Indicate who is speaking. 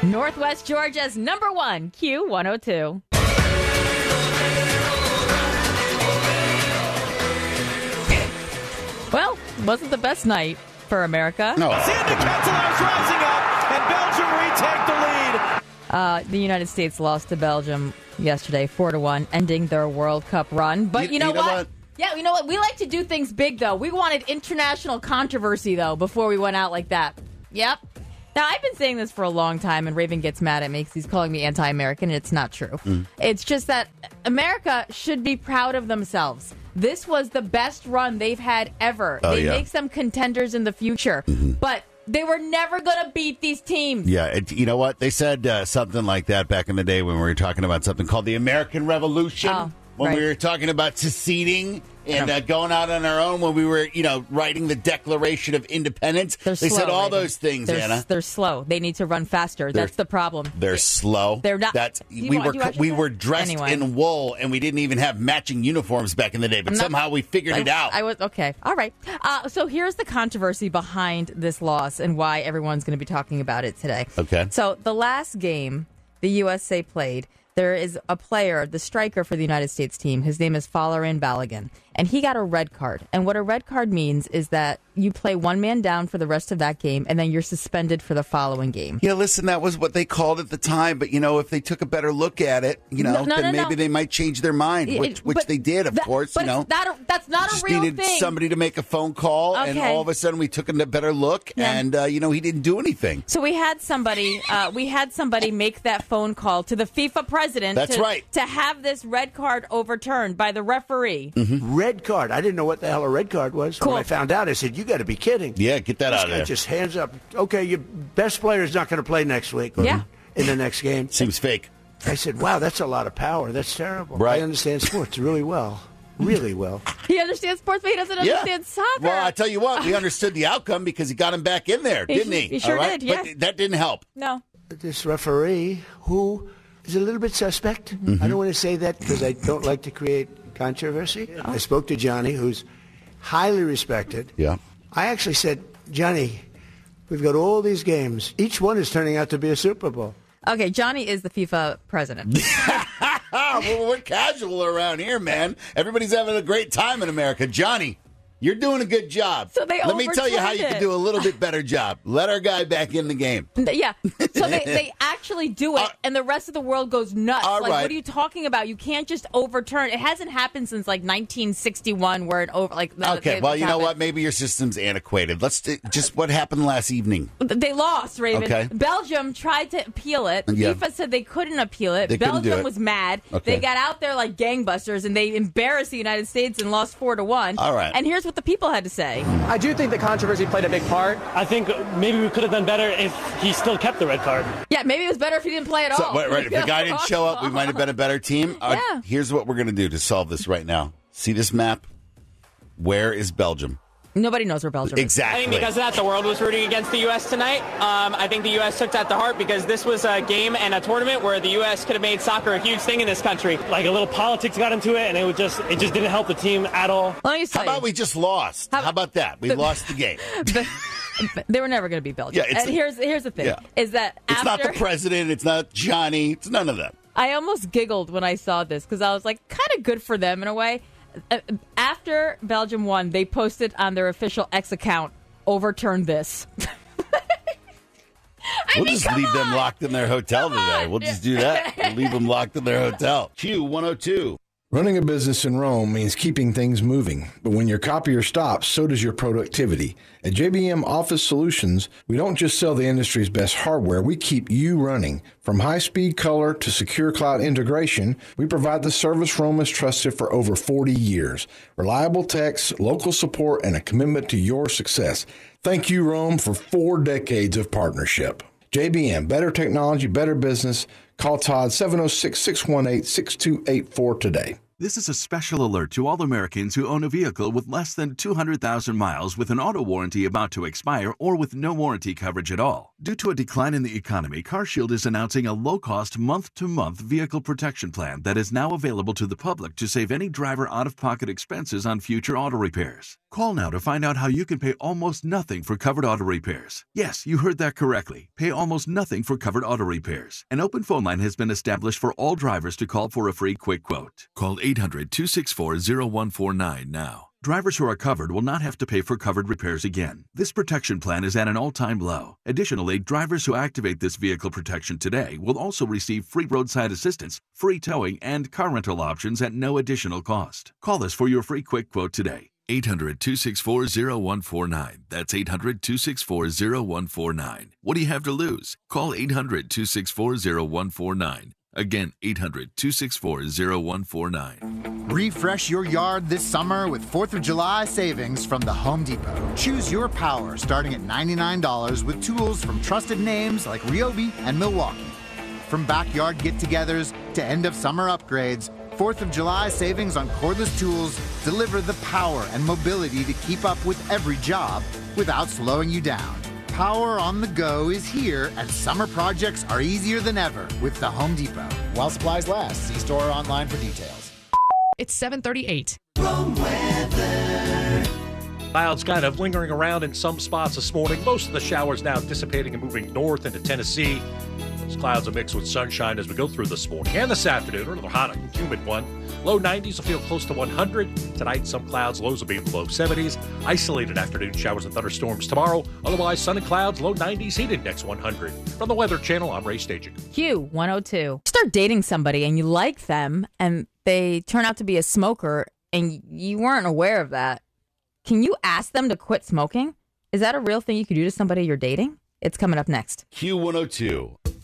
Speaker 1: Northwest Georgia's number one, Q102. Well, wasn't the best night for America.
Speaker 2: No.
Speaker 3: Santa Kettler's rising up, and Belgium retake the lead.
Speaker 1: The United States lost to Belgium yesterday, 4-1, ending their World Cup run. But you know what? Yeah, you know what? We like to do things big, though. We wanted international controversy, though, before we went out like that. Yep. Now, I've been saying this for a long time, and Raven gets mad at me because he's calling me anti-American, and it's not true. It's just that America should be proud of themselves. This was the best run they've had ever. They make some contenders in the future, but they were never going to beat these teams.
Speaker 2: Yeah, you know what? They said something like that back in the day when we were talking about something called the American Revolution. When we were talking about seceding and going out on our own, when we were, writing the Declaration of Independence. They said all those things, Anna.
Speaker 1: They're slow. They need to run faster. That's the problem.
Speaker 2: They're slow.
Speaker 1: They're not.
Speaker 2: We were dressed in wool, and we didn't even have matching uniforms back in the day, but somehow we figured it out.
Speaker 1: Okay. All right. So here's the controversy behind this loss and why everyone's going to be talking about it today.
Speaker 2: Okay.
Speaker 1: So the last game the USA played, there is a player, the striker for the United States team. His name is Folarin Balogun, and he got a red card. And what a red card means is that you play one man down for the rest of that game, and then you're suspended for the following game.
Speaker 2: Yeah, listen, that was what they called at the time. But, if they took a better look at it, then maybe they might change their mind, which they did, of course.
Speaker 1: But that's not
Speaker 2: just
Speaker 1: a real
Speaker 2: needed
Speaker 1: thing.
Speaker 2: Somebody to make a phone call, and all of a sudden we took a better look, and, he didn't do anything.
Speaker 1: So we had somebody make that phone call to the FIFA president.
Speaker 2: That's right.
Speaker 1: To have this red card overturned by the referee.
Speaker 4: Red card. I didn't know what the hell a red card was.
Speaker 1: Cool.
Speaker 4: When I found out, I said, you got to be kidding.
Speaker 2: Yeah, get that out of there.
Speaker 4: Just hands up. Okay, your best player is not going to play next week or in the next game.
Speaker 2: Seems fake.
Speaker 4: I said, wow, that's a lot of power. That's terrible.
Speaker 2: Right.
Speaker 4: I understand sports really well. Really well.
Speaker 1: He understands sports, but he doesn't understand soccer.
Speaker 2: Well, I tell you what, we understood the outcome because he got him back in there, didn't he?
Speaker 1: He sure did, yeah.
Speaker 2: But that didn't help.
Speaker 1: No.
Speaker 4: This referee, who is a little bit suspect. I don't want to say that because I don't like to create controversy. I spoke to Johnny, who's highly respected.
Speaker 2: Yeah.
Speaker 4: I actually said, Johnny, we've got all these games. Each one is turning out to be a Super Bowl.
Speaker 1: Okay, Johnny is the FIFA president.
Speaker 2: Well, we're casual around here, man. Everybody's having a great time in America. Johnny, you're doing a good job.
Speaker 1: So
Speaker 2: Let me tell you how you can do a little bit better job. Let our guy back in the game.
Speaker 1: Yeah. So they actually do it, and the rest of the world goes nuts.
Speaker 2: All
Speaker 1: right.
Speaker 2: What
Speaker 1: are you talking about? You can't just overturn. It hasn't happened since 1961, where it
Speaker 2: Okay. Well, you know what? Maybe your system's antiquated. Let's just what happened last evening.
Speaker 1: They lost, Raven.
Speaker 2: Okay.
Speaker 1: Belgium tried to appeal it.
Speaker 2: Yeah.
Speaker 1: FIFA said they couldn't appeal it.
Speaker 2: They couldn't do
Speaker 1: Belgium
Speaker 2: it.
Speaker 1: was mad.
Speaker 2: Okay.
Speaker 1: They got out there like gangbusters, and they embarrassed the United States and lost 4-1.
Speaker 2: All right.
Speaker 1: And here's what the people had to say.
Speaker 5: I do think the controversy played a big part. I think maybe we could have done better if he still kept the red card.
Speaker 1: Yeah, maybe it was better if he didn't play at all.
Speaker 2: Right. If the guy didn't show up, we might have been a better team.
Speaker 1: Yeah.
Speaker 2: Here's what we're going to do to solve this right now. See this map? Where is Belgium?
Speaker 1: Nobody knows where Belgium is.
Speaker 2: Exactly.
Speaker 5: I think because of that, the world was rooting against the U.S. tonight. I think the U.S. took that to heart because this was a game and a tournament where the U.S. could have made soccer a huge thing in this country. Like a little politics got into it, and it just didn't help the team at all.
Speaker 1: Let me
Speaker 2: How about we just lost? How about that? We lost the game.
Speaker 1: They were never going to beat Belgium.
Speaker 2: Yeah,
Speaker 1: and here's the thing: is that
Speaker 2: it's not the president, it's not Johnny, it's none of them.
Speaker 1: I almost giggled when I saw this because I was like, kind of good for them in a way. After Belgium won, they posted on their official X account, "Overturn this."
Speaker 2: We'll just leave them locked in their hotel today. We'll just do that. We'll leave them locked in their hotel. Q102.
Speaker 6: Running a business in Rome means keeping things moving, but when your copier stops, so does your productivity. At JBM Office Solutions, we don't just sell the industry's best hardware, we keep you running. From high-speed color to secure cloud integration, we provide the service Rome has trusted for over 40 years. Reliable techs, local support, and a commitment to your success. Thank you, Rome, for 4 decades of partnership. JBM, better technology, better business. Call Todd 706-618-6284 today.
Speaker 7: This is a special alert to all Americans who own a vehicle with less than 200,000 miles with an auto warranty about to expire or with no warranty coverage at all. Due to a decline in the economy, CarShield is announcing a low-cost month-to-month vehicle protection plan that is now available to the public to save any driver out-of-pocket expenses on future auto repairs. Call now to find out how you can pay almost nothing for covered auto repairs. Yes, you heard that correctly. Pay almost nothing for covered auto repairs. An open phone line has been established for all drivers to call for a free quick quote. Call 800-264-0149 now. Drivers who are covered will not have to pay for covered repairs again. This protection plan is at an all-time low. Additionally, drivers who activate this vehicle protection today will also receive free roadside assistance, free towing, and car rental options at no additional cost. Call us for your free quick quote today. 800-264-0149. That's 800-264-0149. What do you have to lose? Call 800-264-0149. Again, 800-264-0149.
Speaker 8: Refresh your yard this summer with 4th of July savings from the Home Depot. Choose your power starting at $99 with tools from trusted names like Ryobi and Milwaukee. From backyard get-togethers to end-of-summer upgrades, 4th of July savings on cordless tools deliver the power and mobility to keep up with every job without slowing you down. Power on the go is here, and summer projects are easier than ever with the Home Depot. While supplies last, see store or online for details.
Speaker 9: It's 7:38.
Speaker 10: Clouds kind of lingering around in some spots this morning. Most of the showers now dissipating and moving north into Tennessee. Those clouds will mix with sunshine as we go through this morning and this afternoon. Another hot and humid one. Low 90s will feel close to 100. Tonight, some clouds, lows will be in the low 70s. Isolated afternoon showers and thunderstorms tomorrow. Otherwise, sun and clouds, low 90s, heat index 100. From the Weather Channel, I'm Ray Stajic.
Speaker 1: Q102. Start dating somebody and you like them and they turn out to be a smoker and you weren't aware of that. Can you ask them to quit smoking? Is that a real thing you could do to somebody you're dating? It's coming up next.
Speaker 2: Q102.